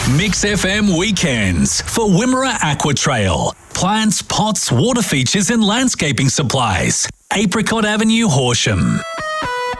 Mix FM Weekends for Wimmera Aqua Trail. Plants, pots, water features and landscaping supplies. Apricot Avenue, Horsham.